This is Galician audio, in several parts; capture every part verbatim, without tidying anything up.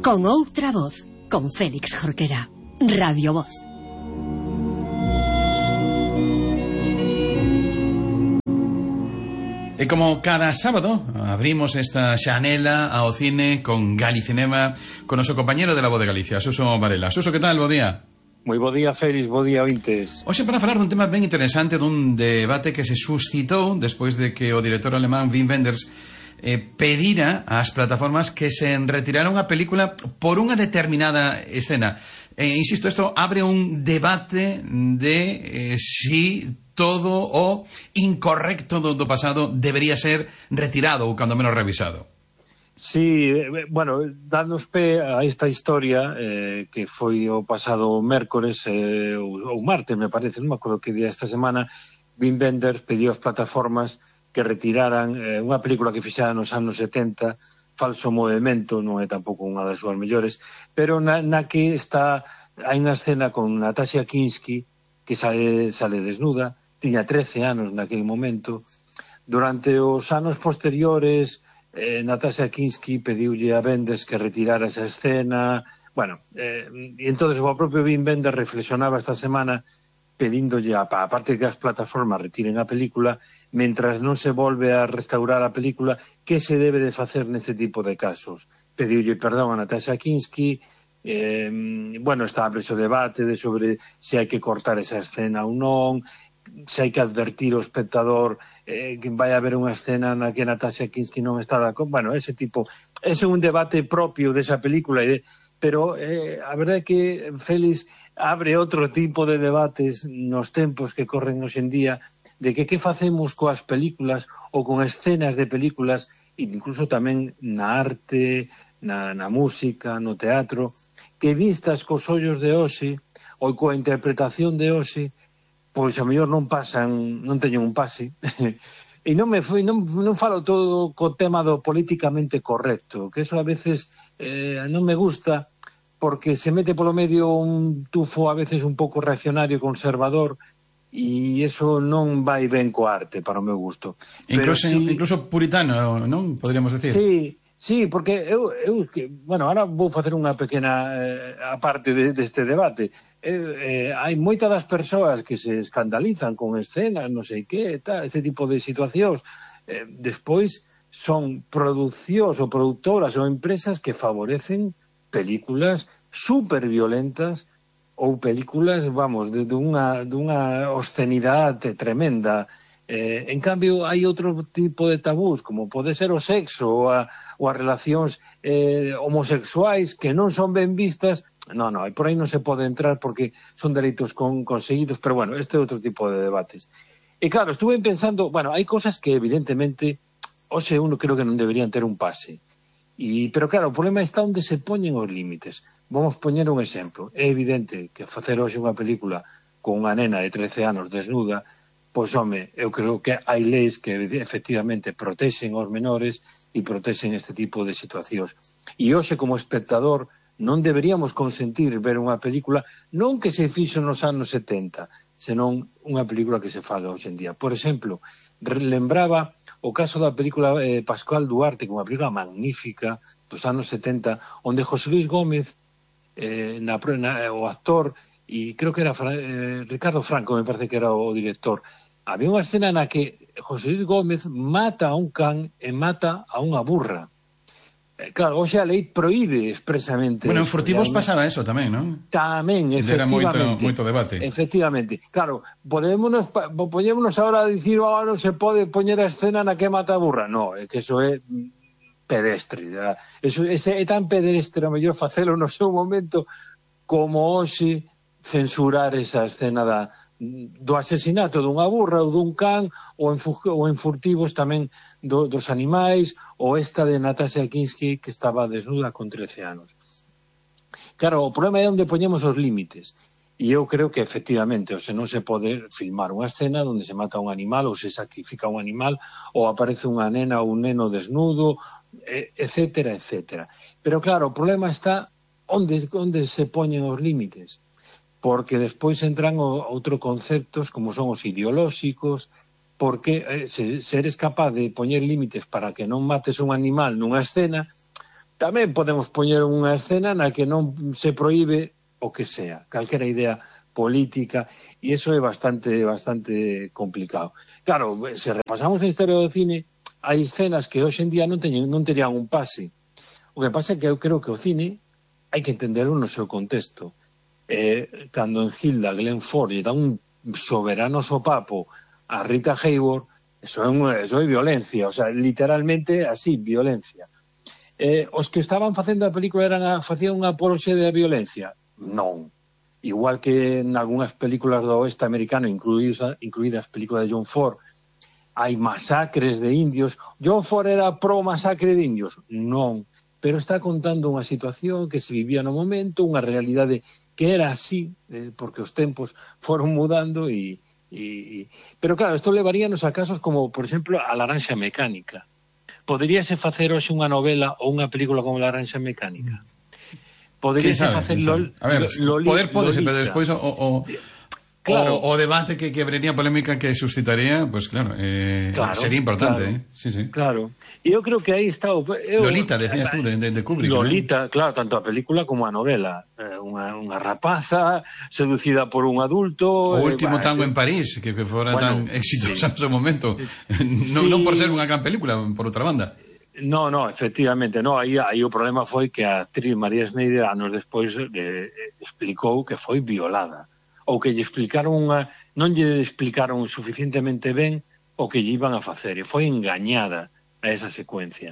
Con outra voz, con Félix Jorquera. Radio Voz. E como cada sábado abrimos esta xanela ao cine con Galicinema, con noso compañero de La Voz de Galicia, Suso Varela. Suso, que tal? Bo día. Moi bo día, Félix, bo día, ointes. Hoxe para falar dun tema ben interesante, dun debate que se suscitou despois de que o director alemán Wim Wenders eh, pedira ás plataformas que se retiraran unha película por unha determinada escena. Eh, insisto, isto abre un debate de eh, si todo o incorrecto do, do pasado debería ser retirado ou cando menos revisado. Sí, bueno, danos pé a esta historia eh, que foi o pasado mércores eh, ou, ou martes, me parece, non me acordo que día esta semana. Wim Wenders pediu ás plataformas que retiraran eh, unha película que fixera nos anos setenta, Falso Movimento, non é tampouco unha das súas mellores, pero na, na que está, hai unha escena con Natasha Kinski que sale, sale desnuda, tiña trece anos naquele momento. Durante os anos posteriores, eh, Natasha Kinski pediulle a Wenders que retirara esa escena. Bueno, eh, e entonces o propio Wim Wenders reflexionaba esta semana pedíndolle, a, a parte que as plataformas retiren a película, mentras non se volve a restaurar a película, que se debe de facer neste tipo de casos. Pediulle perdón a Natasha Kinski, eh, bueno, está o debate de sobre se hai que cortar esa escena ou non, se hai que advertir ao espectador eh, que vai haber unha escena na que Natasha Kinski non está de acordo. Bueno, ese tipo, ese é un debate propio desa película, e de, pero eh, a verdade é que Félix abre outro tipo de debates nos tempos que corren hoxe en día, de que que facemos coas películas ou con escenas de películas, incluso tamén na arte, na, na música, no teatro, que vistas cos ollos de hoxe ou coa interpretación de hoxe, pois a mellor non pasan, non teñen un pase. E non me foi, non, non falo todo co tema do políticamente correcto, que eso a veces eh, non me gusta, porque se mete polo medio un tufo a veces un pouco reaccionario, conservador, e iso non vai ben co arte, para o meu gusto. Incluso, si, incluso puritano, non? Podríamos decir. Sí, sí, porque eu, eu que, bueno, ahora vou facer unha pequena eh, aparte de, deste debate. Eh, eh, hai moitas das persoas que se escandalizan con escenas, non sei que, tal, este tipo de situacións. Eh, despois son produccións ou produtoras ou empresas que favorecen películas super violentas ou películas, vamos, de, de unha, de unha obscenidade tremenda. Eh, en cambio, hai outro tipo de tabús, como pode ser o sexo ou, a, ou as relacións eh, homosexuais que non son ben vistas. Non, non, por aí non se pode entrar porque son dereitos con, conseguidos, pero bueno, este é outro tipo de debates. E claro, estuve pensando, bueno, hai cosas que evidentemente, hoxe uno creo que non deberían ter un pase. E, pero claro, o problema está onde se poñen os límites. Vamos poñer un exemplo. É evidente que facer hoxe unha película con unha nena de trece anos desnuda, pois, home, eu creo que hai leis que efectivamente protexen aos menores e protexen este tipo de situacións. E hoxe, como espectador, non deberíamos consentir ver unha película non que se fixo nos anos setenta, senón unha película que se faga hoxe en día. Por exemplo, lembraba o caso da película eh, Pascual Duarte, que é unha película magnífica dos anos setenta, onde José Luis Gómez, eh, na, na, o actor, e creo que era eh, Ricardo Franco, me parece que era o director, había unha escena na que José Luis Gómez mata a un can e mata a unha burra. Eh, claro, hoxe a lei proíbe expresamente. Bueno, en Furtivos pasaba eso tamén, non? Tamén, efectivamente. Era moito, moito debate. Efectivamente. Claro, podémonos, podémonos ahora a dicir, oh, non se pode poñer a escena na que mata a burra. No, é que eso é pedestre. Eso, ese é tan pedestre, a mellor facelo no seu momento, como hoxe censurar esa escena da, do asesinato dunha burra ou dun can, ou en, ou en Furtivos tamén do, dos animais, ou esta de Natasha Kinski que estaba desnuda con trece anos. Claro, o problema é onde poñemos os límites, e eu creo que efectivamente, ou se non se pode filmar unha escena onde se mata un animal ou se sacrifica un animal ou aparece unha nena ou un neno desnudo, etcétera, etcétera. Pero claro, o problema está onde, onde se poñen os límites, porque despois entran o, outro conceptos como son os ideolóxicos, porque eh, se, se eres capaz de poñer límites para que non mates un animal nunha escena, tamén podemos poñer unha escena na que non se proíbe o que sea, calquera idea política, e iso é bastante bastante complicado. Claro, se repasamos a historia do cine, hai escenas que hoxe en día non teñen, non terían un pase. O que pasa é que eu creo que o cine hai que entenderlo no seu contexto. Eh, cando en Hilda Glenn Ford lle dá un soberano sopapo a Rita Hayworth, eso é, un, eso é violencia, o sea, literalmente así, violencia. Eh, os que estaban facendo a película eran a, facían unha apoloxia da violencia? Non. Igual que en algunhas películas do oeste americano, incluídas, incluídas películas de John Ford, hai masacres de indios. John Ford era pro masacre de indios? Non. Pero está contando unha situación que se vivía no momento, unha realidade que era así, eh, porque os tempos foron mudando e... e, e... Pero claro, isto levaríanos a casos como, por exemplo, a Laranxa Mecánica. Poderíase facer hoxe unha novela ou unha película como Laranxa Mecánica? Poderíase facer Lol, a ver, Loli, poder pode ser, pero Lolita. despois o, o, Claro. o, o debate que quebraría a polémica que suscitaría, pues claro, eh, Claro, sería importante, claro. eh? Sí, sí. Claro. E eu creo que aí está o... Eu, Lolita, decías tú, de, de, de Kubrick. Lolita, ¿no? Claro, tanto a película como a novela. Eh, unha, unha rapaza seducida por un adulto... O último eh, tango eh, en París, que, que fora bueno, tan exitosa sí. en seu momento. non, Sí. non por ser unha gran película, por outra banda. No, no, efectivamente, no, aí, aí o problema foi que a actriz María Schneider anos despois de, explicou que foi violada, ou que lle explicaron unha, non lle explicaron suficientemente ben o que lle iban a facer, e foi engañada a esa secuencia.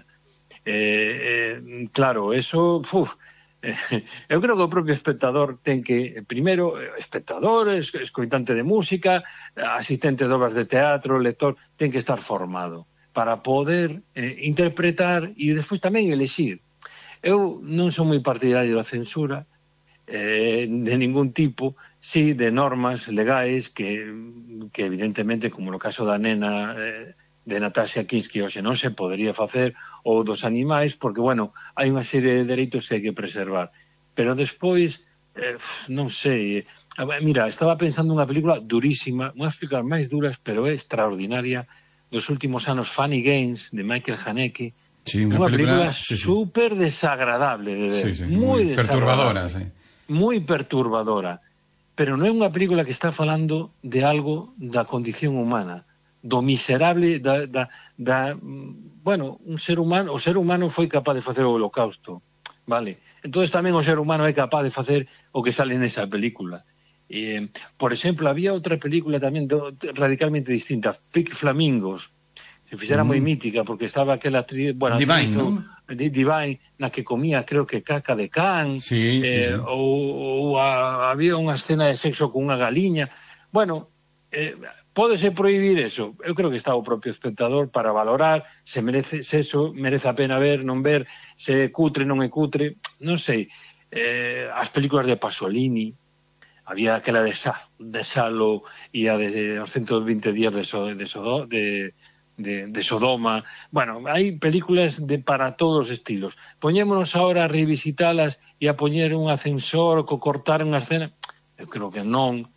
Eh, eh, claro, eso, uf, eh, eu creo que o propio espectador ten que, primeiro, espectador, escoitante de música, asistente de obras de teatro, lector, ten que estar formado para poder eh, interpretar e despois tamén elexir. Eu non son moi partidario da censura eh, de ningún tipo, sí de normas legais que, que evidentemente, como no caso da nena eh, de Natasha Kinski, hoxe non se podería facer, ou dos animais, porque, bueno, hai unha serie de dereitos que hai que preservar. Pero despois, eh, non sei, eh, mira, estaba pensando unha película durísima, unhas películas máis duras, pero é extraordinaria, dos últimos anos, Funny Games, de Michael Haneke, sí, unha película, película sí, sí. super desagradable de ver, sí, sí, moi perturbadora, sí. moi perturbadora, pero non é unha película que está falando de algo da condición humana, do miserable, da, da, da bueno, un ser humano, o ser humano foi capaz de facer o holocausto, vale? Entonces tamén o ser humano é capaz de facer o que sale nesa película. Eh, por exemplo, había outra película tamén do, radicalmente distinta, Pink Flamingos, se fixera mm. moi mítica porque estaba aquela actriz, bueno, Divine, actriz, ¿no? Divine, na que comía, creo que caca de can, sí, sí, eh, sí. ou, ou a, había unha escena de sexo con unha galiña. Bueno, eh, pódese prohibir eso. Eu creo que está o propio espectador para valorar se merece, se eso merece a pena ver, non ver, se é cutre, non é cutre, non sei. Eh, as películas de Pasolini, había aquela de, Sa, de Salo e a de os ciento vinte días de, so, de, so, de, de, de Sodoma. Bueno, hai películas de para todos os estilos. Poñémonos ahora a revisitalas e a poñer un ascensor co cortar unha escena. Eu creo que non,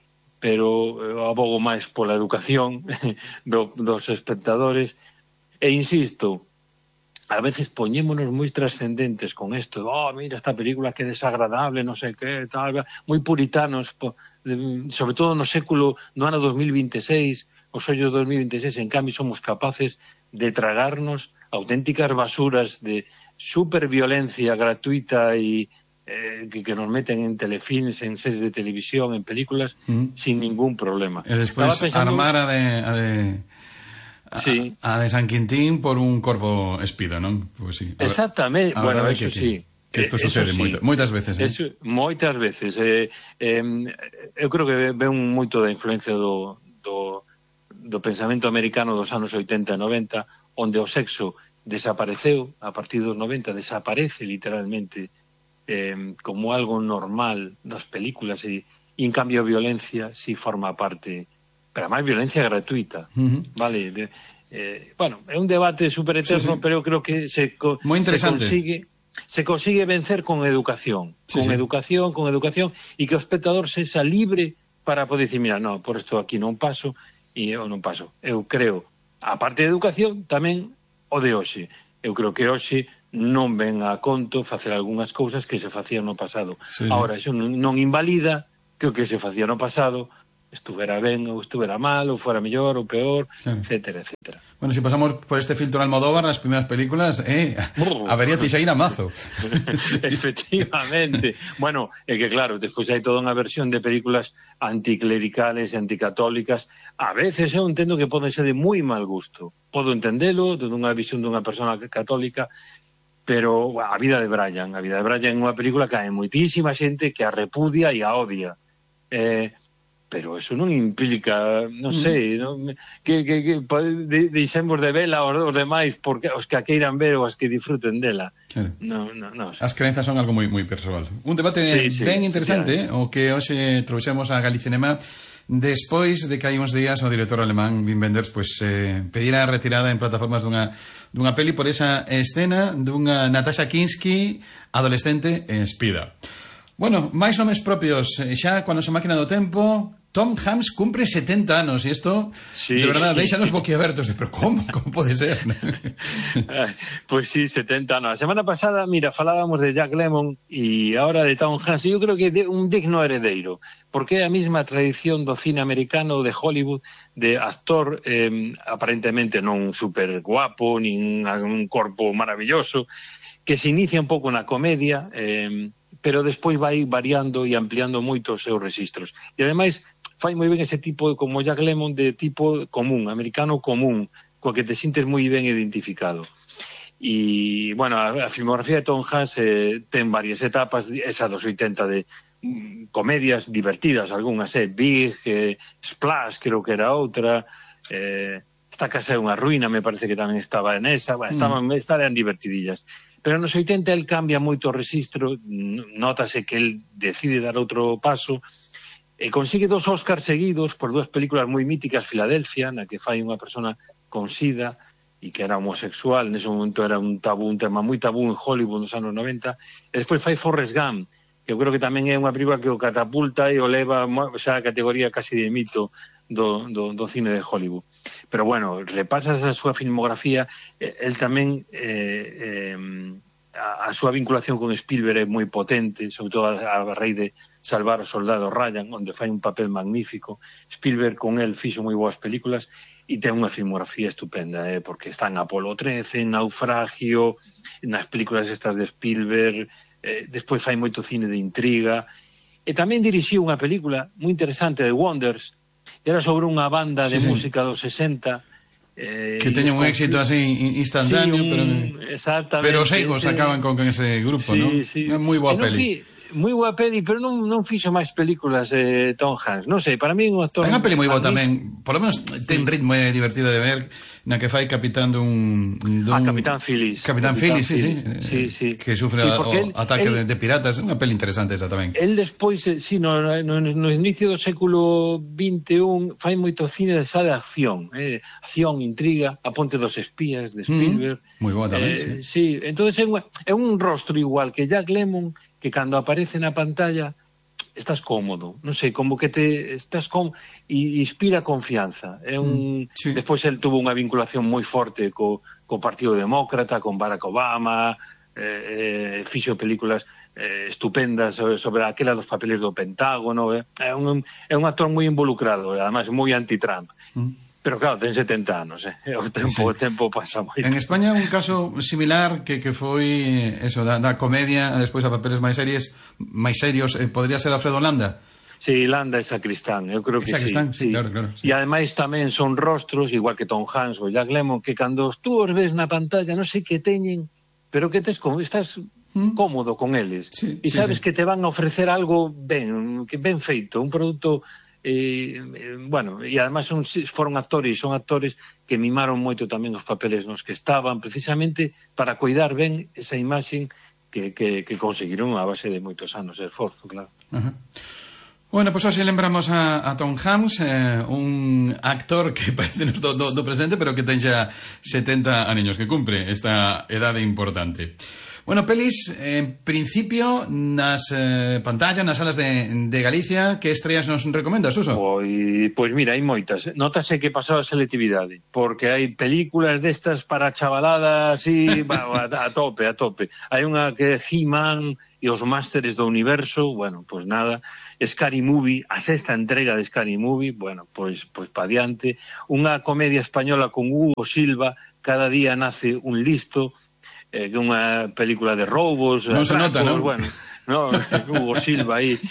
pero eu abogo máis pola educación do, dos espectadores. E insisto, a veces poñémonos moi trascendentes con isto, oh, mira esta película que desagradable, non sei que, tal, moi puritanos, po, de, sobre todo no século, no ano dos mil veintiséis, os ollos dos mil veintiséis, en cambio somos capaces de tragarnos auténticas basuras de superviolencia gratuita e eh, que, que nos meten en telefilms, en series de televisión, en películas, mm. sin ningún problema. E despois pensando... armar a de... A de... Sí. A, a de San Quintín por un corvo espido, non? Pues sí. Exactamente, a bueno, eso que, sí. Que isto sucede sí. moito, moitas veces, eh? Eso, moitas veces. Eh, eh, eu creo que ven moito da influencia do, do, do pensamento americano dos anos oitenta e noventa, onde o sexo desapareceu, a partir dos noventa, desaparece literalmente eh, como algo normal das películas e, e en cambio a violencia si forma parte... pero máis violencia gratuita, uh-huh. vale? De, eh, bueno, é un debate super eterno, sí, sí. pero eu creo que se, co, se consigue se consigue vencer con educación, sí, con sí. educación, con educación, e que o espectador sexa libre para poder dicir, mira, no, por isto aquí non paso, e eu non paso. Eu creo, a parte de educación, tamén o de hoxe. Eu creo que hoxe non ven a conto facer algunhas cousas que se facían no pasado. Sí. Ahora, iso non, non invalida que o que se facía no pasado estuvera ben ou estuvera mal, ou fora mellor ou peor, claro. etcétera, etcétera. Bueno, si pasamos por este filtro Almodóvar, las primeras películas, eh, oh. habería Teixeira mazo. Sí. Efectivamente. Bueno, é que claro, despois hai toda unha versión de películas anticlericales e anticatólicas. A veces eu entendo que poden ser de moi mal gusto. Podo entendelo, dunha visión dunha persona católica, pero a vida de Brian, a vida de Brian é unha película que hai moitísima xente que a repudia e a odia. Eh, pero eso non implica, non sei, non, que, que, que de, deixemos de vela os, os demais porque os que a queiran ver ou os que disfruten dela. Claro. No, no, no. As crenzas son algo moi moi persoal. Un debate sí, sí, ben interesante, sí, o que hoxe trouxemos a Galicinema despois de que hai uns días o director alemán Wim Wenders pues, eh, pedira a retirada en plataformas dunha, dunha peli por esa escena dunha Natasha Kinski adolescente en Espida. Bueno, máis nomes propios, xa cuando se máquina do tempo, Tom Hanks cumpre setenta anos e isto, sí, de verdad, sí. Deixanos boquiabertos de, pero como, como pode ser? Pois pues sí, setenta anos. A semana pasada, mira, falábamos de Jack Lemmon e ahora de Tom Hanks, e eu creo que é un digno heredeiro, porque é a mesma tradición do cine americano de Hollywood, de actor eh, aparentemente non super guapo, nin un corpo maravilloso, que se inicia un pouco na comedia, eh, pero despois vai variando e ampliando moito os seus registros. E ademais fai moi ben ese tipo, como Jack Lemmon, de tipo común, americano común, coa que te sintes moi ben identificado. E, bueno, a, a filmografía de Tom Hanks eh, ten varias etapas, esa dos oitenta de mm, comedias divertidas, algunhas, eh, Big, eh, Splash, creo que era outra, eh, Esta casa é unha ruína, me parece que tamén estaba en esa, bueno, estaban, mm. estaban divertidillas. Pero nos oitenta el cambia moito o registro, notase que el decide dar outro paso, e consigue dos Óscars seguidos por dúas películas moi míticas, Filadelfia, na que fai unha persona con sida e que era homosexual, nese momento era un tabú, un tema moi tabú en Hollywood nos anos noventa, e despois fai Forrest Gump, que eu creo que tamén é unha película que o catapulta e o leva xa a categoría casi de mito do, do, do cine de Hollywood. Pero bueno, repasas a súa filmografía, el tamén eh, eh, a, a súa vinculación con Spielberg é moi potente, sobre todo a, a raíz de Salvar o soldado Ryan, onde fai un papel magnífico. Spielberg con el fixo moi boas películas e ten unha filmografía estupenda, eh, porque está en Apolo trece, en Naufragio, nas películas estas de Spielberg, eh, despois fai moito cine de intriga, e tamén dirixiu unha película moi interesante de Wonders, era sobre unha banda de sí, música dos sesenta, eh, que teña un éxito así instantáneo, sí, un, pero pero os egos sí, acaban con, con ese grupo, sí, ¿no? Sí. É moi boa peli. Moi boa peli, pero non, non fixo máis películas de eh, Tom Hanks. Non sei, para mí é un actor... É unha peli moi boa tamén, por lo menos ten ritmo é divertido de ver, na que fai capitán dun... dun ah, Capitán Phillips. Capitán, Capitán Phillips, sí, sí, sí, sí. Que sufre sí, o el, ataque el, de piratas, é unha peli interesante esa tamén. El despois, sí, no, no, no inicio do século vinte e un, fai moito cine de esa de acción, eh, acción, intriga, A Ponte dos Espías, de Spielberg. Mm, moi boa tamén, eh, sí. Sí, entonces é un, é un rostro igual que Jack Lemmon, que cando aparece na pantalla estás cómodo, non sei, como que te estás com e inspira confianza. É un mm, sí. Despois el tuvo unha vinculación moi forte co, co Partido Demócrata, con Barack Obama, eh, eh, fixo películas eh, estupendas sobre, sobre aquela dos papeles do Pentágono, eh. É un é un actor moi involucrado, e además moi anti-Trump. Mm. Pero claro, ten setenta anos, eh? O tempo, sí. O tempo pasa moito. En España un caso similar que, que foi eso, da, da comedia, despois a papeles máis series, máis serios, eh, podría ser Alfredo Landa. Sí, Landa é Sacristán, eu creo que Sacristán, sí. sí, claro, claro. Sí. E ademais tamén son rostros, igual que Tom Hanks ou Jack Lemmon, que cando tú os ves na pantalla, non sei que teñen, pero que tes como, estás ¿Mm? cómodo con eles. Sí, e sabes sí, sí. que te van a ofrecer algo ben, que ben feito, un produto... Eh, eh, bueno, e además son, foron actores, son actores que mimaron moito tamén os papeles nos que estaban, precisamente para coidar ben esa imaxe que, que, que conseguiron a base de moitos anos de esforzo, claro. Uh-huh. Bueno, pois pues así lembramos a, a Tom Hanks, eh, un actor que parece do, do, do presente, pero que ten xa setenta aniños, que cumpre esta edade importante. Bueno, pelis, en principio, nas eh, pantallas, nas salas de, de Galicia, que estreas nos recomendas, Suso? Pois, pois mira, hai moitas. Notase que pasou a selectividade, porque hai películas destas para chavalada así, a, a tope, a tope. Hai unha que é He-Man e os Másteres do Universo, bueno, pois nada. Scary Movie, a sexta entrega de Scary Movie, bueno, pois, pois pa diante. Unha comedia española con Hugo Silva, Cada día nace un listo, eh, que é unha película de roubos, non se nota, non? Bueno, no, Hugo Silva aí.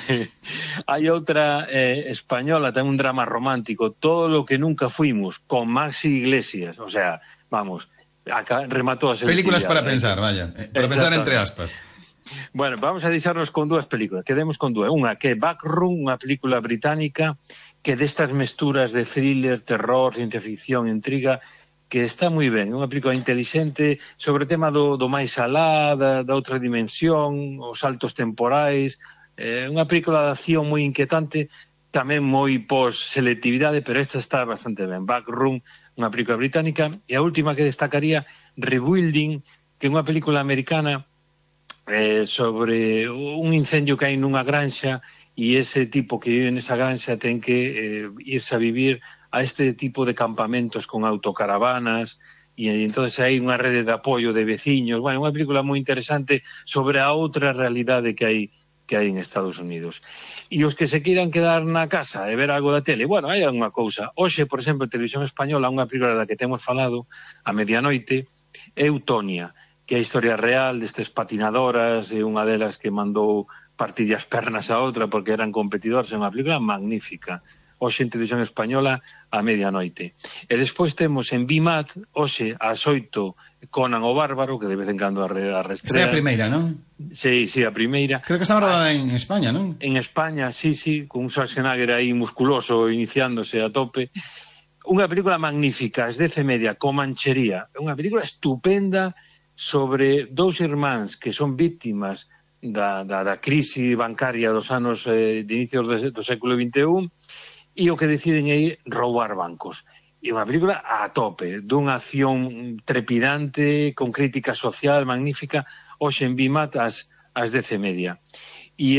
Hai outra eh, española, ten un drama romántico, Todo lo que nunca fuimos, con Maxi Iglesias, o sea, vamos, acá rematou a selectividade. Películas para pensar, vaya, eh, para pensar entre aspas. Bueno, vamos a deixarnos con dúas películas, quedemos con dúas. Unha que é Backroom, unha película británica que destas mesturas de thriller, terror, ciencia ficción, intriga, que está moi ben, unha película intelixente sobre o tema do, do máis alá, da, da outra dimensión, os saltos temporais, eh, unha película de acción moi inquietante, tamén moi pos-selectividade, pero esta está bastante ben. Backroom, unha película británica, e a última que destacaría, Rebuilding, que é unha película americana eh, sobre un incendio que hai nunha granxa, e ese tipo que vive nesa granxa ten que eh, irse a vivir a este tipo de campamentos con autocaravanas, e entonces hai unha rede de apoio de veciños. Bueno, unha película moi interesante sobre a outra realidade que hai que hai en Estados Unidos. E os que se queiran quedar na casa e ver algo da tele, bueno, hai unha cousa. Hoxe, por exemplo, en Televisión Española, unha película da que temos falado a medianoite, é Eutonia, que é a historia real destes patinadoras, e unha delas que mandou partir as pernas a outra porque eran competidores. É unha película magnífica. Hoxe en Televisión Española a medianoite. E despois temos en B M A T, hoxe ás oito, Conan o Bárbaro, que de vez en cando a, re, a restrea. Esta é a primeira, non? Sí, sí, a primeira. Creo que está rodada en España, non? En España, sí, sí, con un Schwarzenegger aí musculoso iniciándose a tope. Unha película magnífica, as dez e media, Comanchería. Unha película estupenda sobre dous irmáns que son víctimas da, da, da crise bancaria dos anos eh, de inicios do, do século vinte e un, e o que deciden é roubar bancos. E unha película a tope, dunha acción trepidante, con crítica social magnífica, hoxe en B M A T ás, ás dez e media. E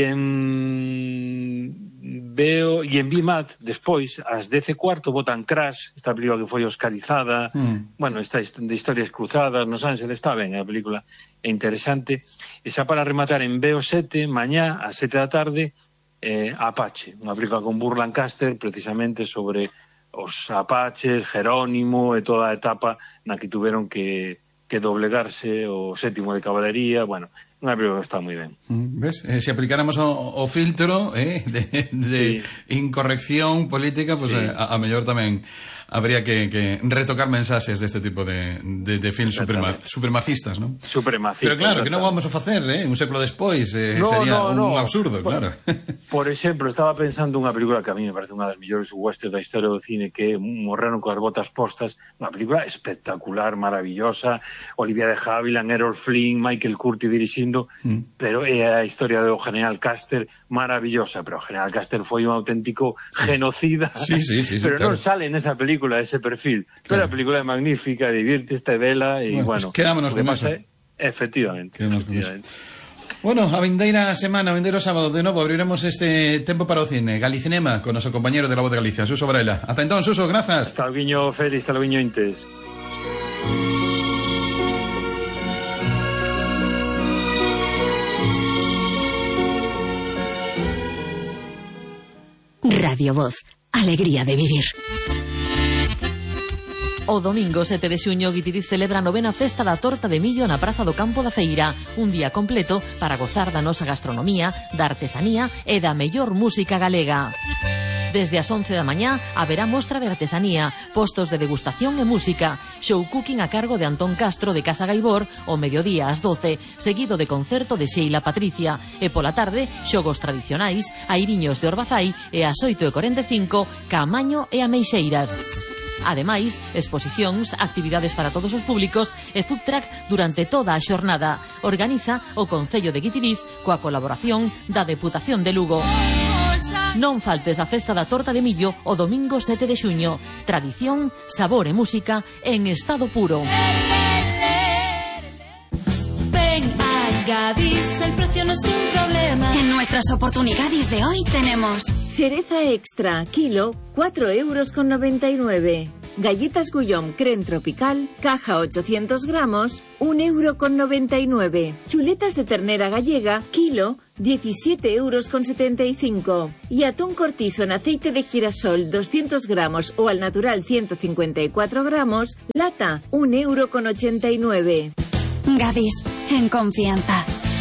en veo e en B M A T despois ás dez e cuarto botan Crash, esta película que foi oscarizada, mm. bueno, esta de historias cruzadas nos Ángeles, está ben, a película é interesante. E xa para rematar en B O sete, mañá ás sete da tarde, eh, Apache, unha película con Burt Lancaster precisamente sobre os apaches, Jerónimo e toda a etapa na que tuveron que, que doblegarse o sétimo de Caballería. Bueno, unha película que está moi ben. ¿Ves? Eh, se aplicáramos o, o filtro eh, de, de sí. incorrección política, pues sí. eh, a, a mellor tamén habría que, que retocar mensaxes deste tipo de, de, de films suprema, supremacistas, ¿no? Supremacistas. Pero claro, que non vamos a facer, eh? Un século despois eh, no, sería no, no. un absurdo, por, claro. Por exemplo, estaba pensando unha película que a mí me parece unha das mellores westerns da historia do cine, que é Morreron coas botas postas, unha película espectacular, maravillosa, Olivia de Havilland, Errol Flynn, Michael Curtis dirixindo, mm. pero é a historia do General Custer maravillosa, pero o General Custer foi un auténtico genocida, sí, sí, sí, sí, pero claro. non sale nesa película ese perfil, claro. Pero a película é magnífica, divirtiste, vela e bueno, bueno pues quedámonos con eso. É, efectivamente, efectivamente. Bueno, a vindeira semana, a vindeiro sábado, de novo abriremos este tempo para o cine, Galicinema, con noso compañero de La Voz de Galicia, Suso Varela. Ata entón, Suso, grazas. Hasta luego, Félix, hasta luego, Intes. Radio Voz, alegría de vivir. O domingo sete de xuño, Guitiriz celebra a novena festa da torta de millo na Praza do Campo da Feira, un día completo para gozar da nosa gastronomía, da artesanía e da mellor música galega. Desde as once da mañá haberá mostra de artesanía, postos de degustación e música, show cooking a cargo de Antón Castro de Casa Gaibor, o mediodía ás doce, seguido de concerto de Sheila Patricia, e pola tarde, xogos tradicionais, airiños de Orbazai e ás oito e cuarenta e cinco, Caamaño e Ameixeiras. Ademais, exposicións, actividades para todos os públicos e food truck durante toda a xornada. Organiza o Concello de Guitiriz coa colaboración da Deputación de Lugo. Non faltes a festa da torta de millo o domingo sete de xuño. Tradición, sabor e música en estado puro. Ven Gadis, el precio no es un problema. En nuestras oportunidades de hoy tenemos cereza extra, kilo, cuatro euros con noventa y nueve. Galletas Guillaume Creme Tropical, caja ochocientos gramos, un euro con noventa y nueve. Chuletas de ternera gallega, kilo, diecisiete euros con setenta y cinco. Y atún cortizo en aceite de girasol, doscientos gramos o al natural ciento cincuenta y cuatro gramos, lata, un euro con ochenta y nueve. Gadis, en confianza.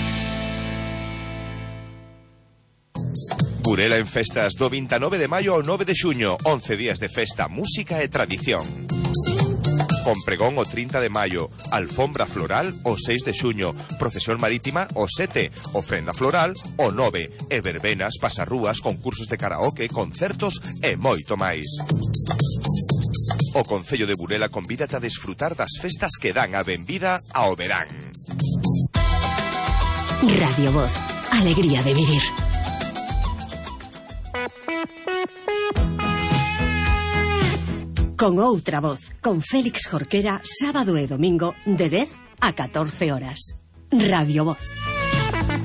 Burela en festas do veintinueve de maio ao nove de xuño, once días de festa, música e tradición. Con pregón o trinta de maio, alfombra floral o seis de xuño, procesión marítima o sete, ofrenda floral o nove, e verbenas, pasarrúas, concursos de karaoke, concertos e moito máis. O Concello de Burela convídate a desfrutar das festas que dan a benvida ao verán. Radio Voz, alegría de vivir. Con outra voz, con Félix Jorquera, sábado e domingo, de dez a catorce horas. Radio Voz.